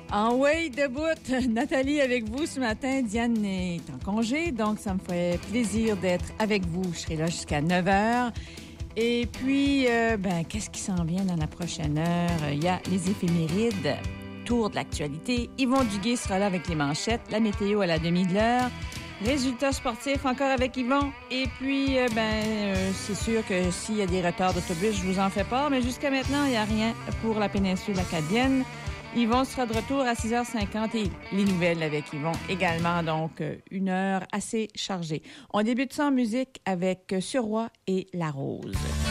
En way debout, Nathalie avec vous ce matin. Diane est en congé, donc ça me ferait plaisir d'être avec vous. Je serai là jusqu'à 9h. Et puis, qu'est-ce qui s'en vient dans la prochaine heure? Il y a les éphémérides, tour de l'actualité. Yvon Duguay sera là avec les manchettes, la météo à la demi de l'heure. Résultats sportifs encore avec Yvon. Et puis, c'est sûr que s'il y a des retards d'autobus, je vous en fais part. Mais jusqu'à maintenant, il n'y a rien pour la péninsule acadienne. Yvon sera de retour à 6h50 et les nouvelles avec Yvon également. Donc, une heure assez chargée. On débute ça en musique avec Suroît et La Rose.